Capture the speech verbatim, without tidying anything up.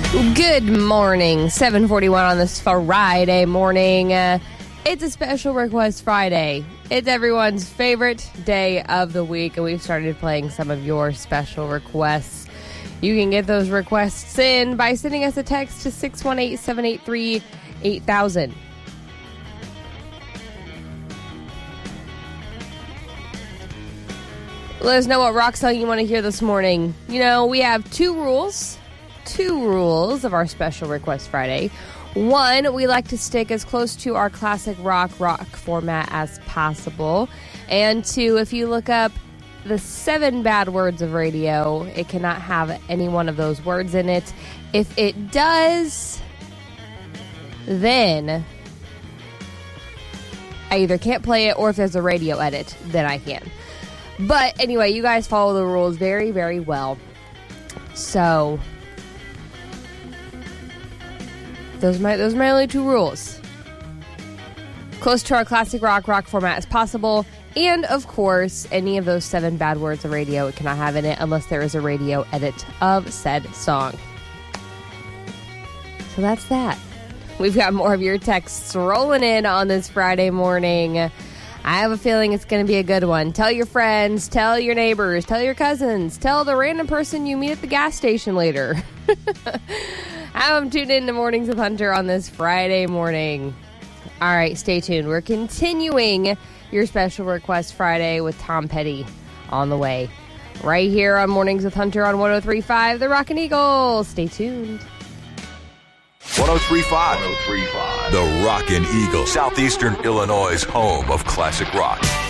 Good morning, seven forty-one on this Friday morning. Uh, it's a special request Friday. It's everyone's favorite day of the week, and we've started playing some of your special requests. You can get those requests in by sending us a text to six one eight, seven eight three, eight thousand. Let us know what rock song you want to hear this morning. You know, we have two rules. Two rules of our special request Friday. One, we like to stick as close to our classic rock rock format as possible. And two, if you look up the seven bad words of radio, it cannot have any one of those words in it. If it does, then I either can't play it, or if there's a radio edit, then I can. But anyway, you guys follow the rules very, very well. So Those are, my, those are my only two rules. Close to our classic rock rock format as possible. And, of course, any of those seven bad words of radio it cannot have in it unless there is a radio edit of said song. So that's that. We've got more of your texts rolling in on this Friday morning. I have a feeling it's going to be a good one. Tell your friends, tell your neighbors, tell your cousins, tell the random person you meet at the gas station later. Have them tune in to Mornings with Hunter on this Friday morning. All right, stay tuned. We're continuing your special request Friday with Tom Petty on the way. Right here on Mornings with Hunter on one oh three point five, The Rockin' Eagle. Stay tuned. one oh three point five. one oh three point five. The Rockin' Eagle. Southeastern Illinois' home of classic rock.